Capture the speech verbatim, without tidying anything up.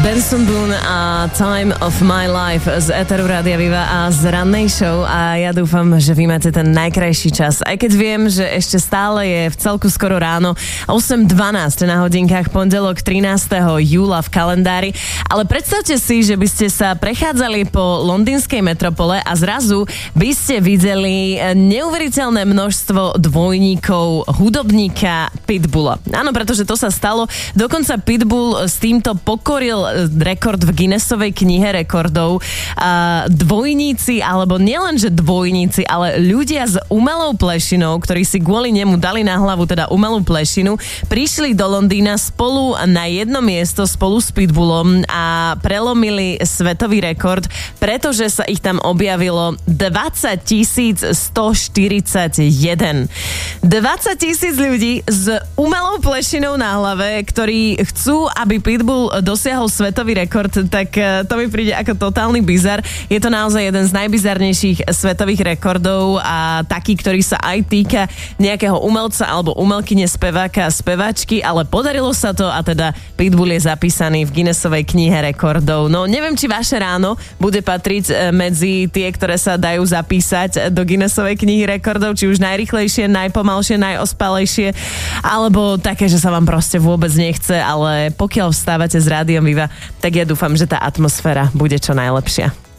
Benson Boone a Time of My Life z Eteru Rádia Viva a z rannej show a ja dúfam, že vy máte ten najkrajší čas. Aj keď viem, že ešte stále je v celku skoro ráno, osem dvanásť na hodinkách, pondelok trinásteho júla v kalendári, ale predstavte si, že by ste sa prechádzali po londýnskej metropole a zrazu by ste videli neuveriteľné množstvo dvojníkov hudobníka Pitbulla. Áno, pretože to sa stalo. Dokonca Pitbull s týmto pokoril rekord v Guinnessovej knihe rekordov. A dvojníci, alebo nielenže dvojníci, ale ľudia s umelou plešinou, ktorí si kvôli nemu dali na hlavu teda umelú plešinu, prišli do Londýna spolu na jedno miesto spolu s Pitbullom a prelomili svetový rekord, pretože sa ich tam objavilo dvadsaťtisíc stoštyridsaťjeden. dvadsaťtisíc ľudí s umelou plešinou na hlave, ktorí chcú, aby Pitbull dosiahol svetový rekord, tak to mi príde ako totálny bizar. Je to naozaj jeden z najbizarnejších svetových rekordov a taký, ktorý sa aj týka nejakého umelca alebo umelkyne, speváka a speváčky, ale podarilo sa to a teda Pitbull je zapísaný v Guinnessovej knihe rekordov. No neviem, či vaše ráno bude patriť medzi tie, ktoré sa dajú zapísať do Guinnessovej knihy rekordov, či už najrýchlejšie, najpomalšie, najospalejšie, alebo také, že sa vám proste vôbec nechce, ale pokiaľ vstávate s Rádiom Viva, tak ja dúfam, že tá atmosféra bude čo najlepšia.